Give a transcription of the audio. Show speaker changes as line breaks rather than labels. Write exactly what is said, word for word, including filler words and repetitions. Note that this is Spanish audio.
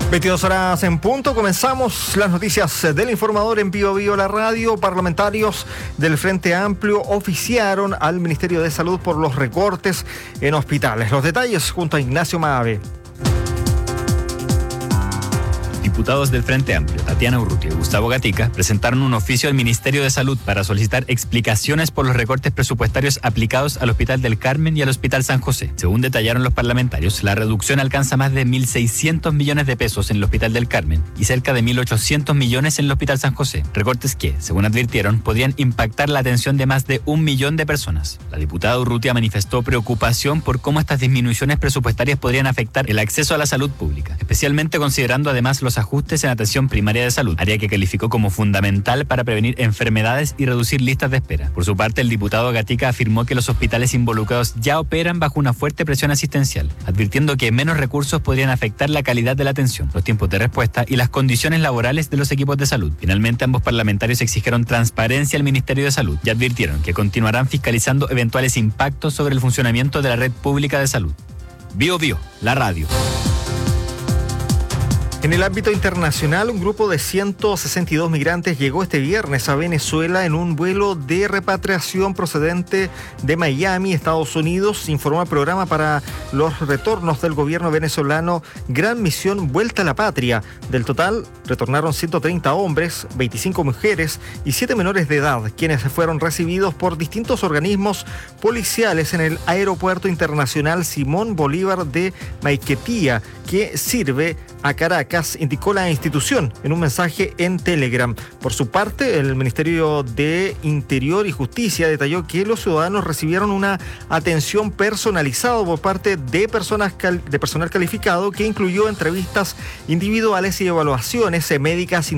veintidós horas en punto, comenzamos las noticias del Informador en Bio Bio, la radio. Parlamentarios del Frente Amplio oficiaron al Ministerio de Salud por los recortes en hospitales. Los detalles junto a Ignacio Maave.
Diputados del Frente Amplio, Tatiana Urrutia y Gustavo Gatica, presentaron un oficio al Ministerio de Salud para solicitar explicaciones por los recortes presupuestarios aplicados al Hospital del Carmen y al Hospital San José. Según detallaron los parlamentarios, la reducción alcanza más de mil seiscientos millones de pesos en el Hospital del Carmen y cerca de mil ochocientos millones en el Hospital San José. Recortes que, según advirtieron, podrían impactar la atención de más de un millón de personas. La diputada Urrutia manifestó preocupación por cómo estas disminuciones presupuestarias podrían afectar el acceso a la salud pública, especialmente considerando además los ajustes en atención primaria de salud, área que calificó como fundamental para prevenir enfermedades y reducir listas de espera. Por su parte, el diputado Gatica afirmó que los hospitales involucrados ya operan bajo una fuerte presión asistencial, advirtiendo que menos recursos podrían afectar la calidad de la atención, los tiempos de respuesta y las condiciones laborales de los equipos de salud. Finalmente, ambos parlamentarios exigieron transparencia al Ministerio de Salud y advirtieron que continuarán fiscalizando eventuales impactos sobre el funcionamiento de la red pública de salud. Bio Bio, la radio.
En el ámbito internacional, un grupo de ciento sesenta y dos migrantes llegó este viernes a Venezuela en un vuelo de repatriación procedente de Miami, Estados Unidos, informó el programa para los retornos del gobierno venezolano Gran Misión Vuelta a la Patria. Del total, retornaron ciento treinta hombres, veinticinco mujeres y siete menores de edad, quienes fueron recibidos por distintos organismos policiales en el Aeropuerto Internacional Simón Bolívar de Maiquetía, que sirve a Caracas, indicó la institución en un mensaje en Telegram. Por su parte, el Ministerio de Interior y Justicia detalló que los ciudadanos recibieron una atención personalizada por parte de personas cal- de personal calificado que incluyó entrevistas individuales y evaluaciones médicas